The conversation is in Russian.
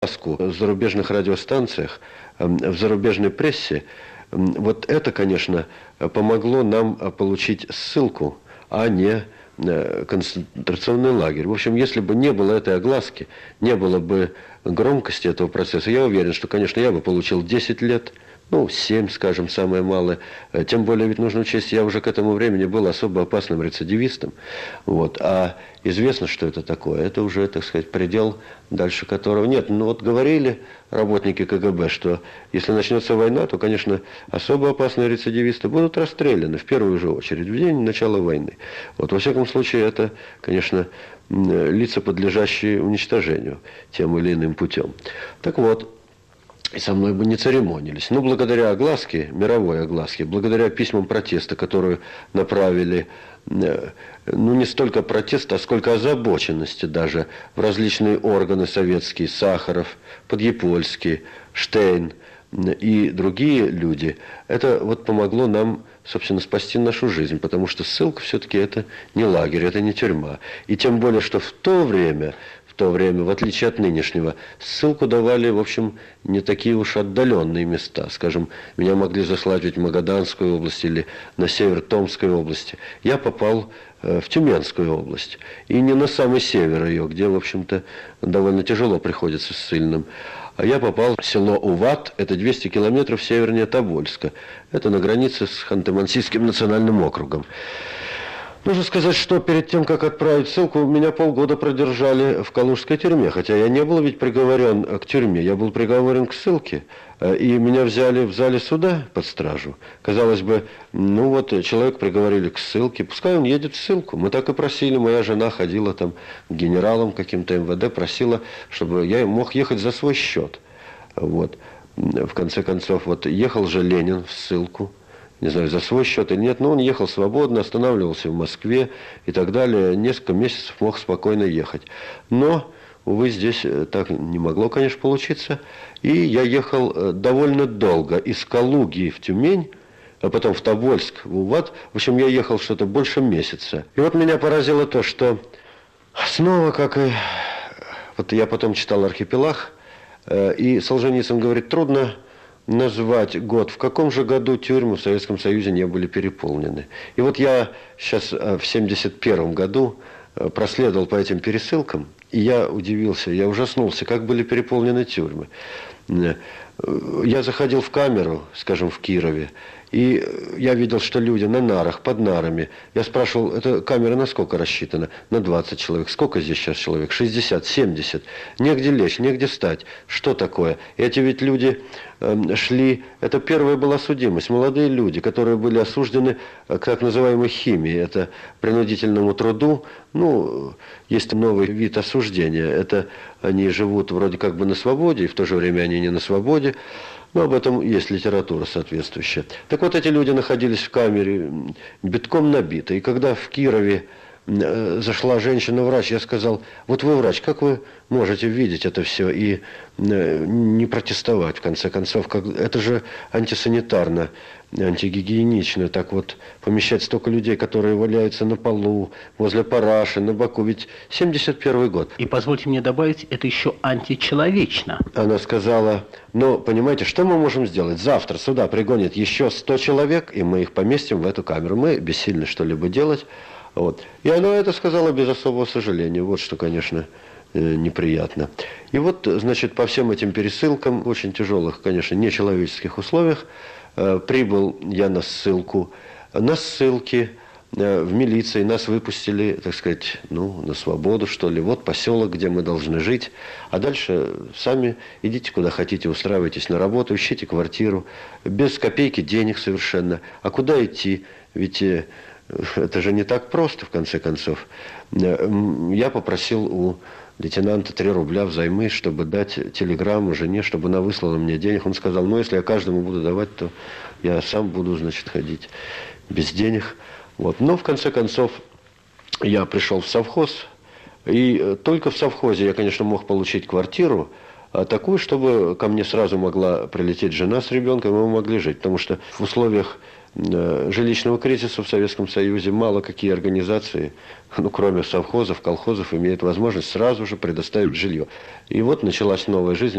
в зарубежных радиостанциях, в зарубежной прессе, вот это, конечно, помогло нам получить ссылку, а не концентрационный лагерь. В общем, если бы не было этой огласки, не было бы громкости этого процесса, я уверен, что, конечно, я бы получил 10 лет, 7, скажем, самое малое. Тем более, ведь нужно учесть, я уже к этому времени был особо опасным рецидивистом. Вот. А известно, что это такое. Это уже, так сказать, предел, дальше которого нет. Говорили работники КГБ, что если начнется война, то, конечно, особо опасные рецидивисты будут расстреляны в первую же очередь, в день начала войны. Во всяком случае, это, конечно, лица, подлежащие уничтожению тем или иным путем. Так вот, и со мной бы не церемонились. Благодаря огласке, мировой огласке, благодаря письмам протеста, которые направили, не столько протеста, а сколько озабоченности даже в различные органы советские, Сахаров, Подъепольский, Штейн и другие люди, это помогло нам, собственно, спасти нашу жизнь, потому что ссылка все-таки это не лагерь, это не тюрьма. И тем более, что в то время, в отличие от нынешнего, ссылку давали, в общем, не такие уж отдаленные места. Скажем, меня могли заслать ведь в Магаданскую область или на север Томской области. Я попал в Тюменскую область. И не на самый север ее, где, в общем-то, довольно тяжело приходится ссыльным. А я попал в село Уват, это 200 километров севернее Тобольска. Это на границе с Ханты-Мансийским национальным округом. Нужно сказать, что перед тем, как отправить ссылку, меня полгода продержали в Калужской тюрьме. Хотя я не был ведь приговорен к тюрьме, я был приговорен к ссылке. И меня взяли в зале суда под стражу. Казалось бы, человек приговорили к ссылке, пускай он едет в ссылку. Мы так и просили, моя жена ходила там к генералам каким-то МВД, просила, чтобы я мог ехать за свой счет. В конце концов, ехал же Ленин в ссылку. Не знаю, за свой счет или нет, но он ехал свободно, останавливался в Москве и так далее. Несколько месяцев мог спокойно ехать. Но, увы, здесь так не могло, конечно, получиться. И я ехал довольно долго из Калуги в Тюмень, а потом в Тобольск, в Уват. В общем, я ехал что-то больше месяца. И меня поразило то, что снова, как и... я потом читал «Архипелаг», и Солженицын говорит, трудно назвать год, в каком же году тюрьмы в Советском Союзе не были переполнены. И я сейчас в 1971 году проследовал по этим пересылкам, и я удивился, я ужаснулся, как были переполнены тюрьмы. Я заходил в камеру, скажем, в Кирове, и я видел, что люди на нарах, под нарами. Я спрашивал, эта камера на сколько рассчитана? На 20 человек. Сколько здесь сейчас человек? 60, 70. Негде лечь, негде стать. Что такое? Эти ведь люди шли... Это первая была судимость. Молодые люди, которые были осуждены к так называемой химии. Это принудительному труду. Есть новый вид осуждения. Это они живут вроде как бы на свободе, и в то же время они не на свободе. Об этом есть литература соответствующая. Так эти люди находились в камере, битком набитой. И когда в Кирове зашла женщина-врач, я сказал, вы врач, как вы можете видеть это все и не протестовать, в конце концов? Это же антисанитарно, антигигиенично, так помещать столько людей, которые валяются на полу, возле параши, на боку. Ведь 71 год. И позвольте мне добавить, это еще античеловечно. Она сказала, понимаете, что мы можем сделать? Завтра сюда пригонят еще 100 человек, и мы их поместим в эту камеру. Мы бессильны что-либо делать. И она это сказала без особого сожаления. Что, конечно, неприятно. И значит, по всем этим пересылкам, очень тяжелых, конечно, нечеловеческих условиях, прибыл я на ссылку. На ссылке в милиции нас выпустили, так сказать, на свободу, что ли. Поселок, где мы должны жить. А дальше сами идите куда хотите, устраивайтесь на работу, ищите квартиру. Без копейки денег совершенно. А куда идти? Ведь... это же не так просто, в конце концов. Я попросил у лейтенанта 3 рубля взаймы, чтобы дать телеграмму жене, чтобы она выслала мне денег. Он сказал, если я каждому буду давать, то я сам буду, ходить без денег. Но, в конце концов, я пришел в совхоз, и только в совхозе я, конечно, мог получить квартиру, такую, чтобы ко мне сразу могла прилететь жена с ребенком, и мы могли жить. Потому что в условиях жилищного кризиса в Советском Союзе мало какие организации, ну, кроме совхозов, колхозов, имеют возможность сразу же предоставить жилье. И вот началась новая жизнь.